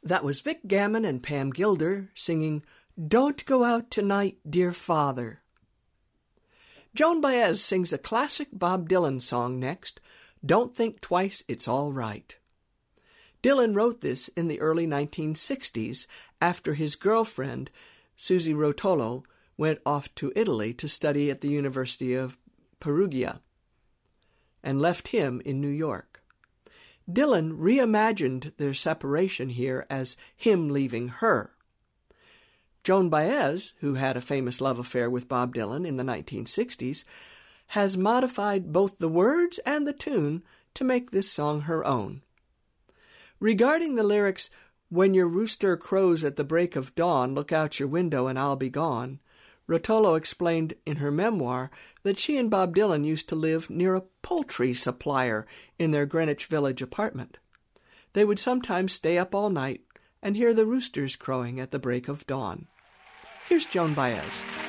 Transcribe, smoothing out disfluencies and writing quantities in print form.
That was Vic Gammon and Pam Gilder singing "Don't Go Out Tonight, Dear Father." Joan Baez sings a classic Bob Dylan song next, "Don't Think Twice, It's All Right." Dylan wrote this in the early 1960s after his girlfriend, Susie Rotolo, went off to Italy to study at the University of Perugia and left him in New York. Dylan reimagined their separation here as him leaving her. Joan Baez, who had a famous love affair with Bob Dylan in the 1960s, has modified both the words and the tune to make this song her own. Regarding the lyrics, "When your rooster crows at the break of dawn, look out your window and I'll be gone," Rotolo explained in her memoir that she and Bob Dylan used to live near a poultry supplier in their Greenwich Village apartment. They would sometimes stay up all night and hear the roosters crowing at the break of dawn. Here's Joan Baez.